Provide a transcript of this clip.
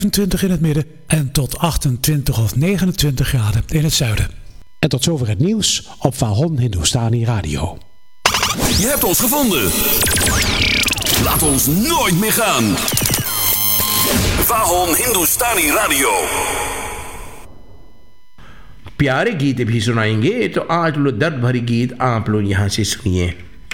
25 in het midden en tot 28 of 29 graden in het zuiden. En tot zover het nieuws op Vahon Hindustani Radio. Je hebt ons gevonden. Laat ons nooit meer gaan. Vahon Hindustani Radio. प्यारे गीत भी सुनाएंगे, तो आज लो दर्द भरी गीत आप लोग यहाँ से सुनिए.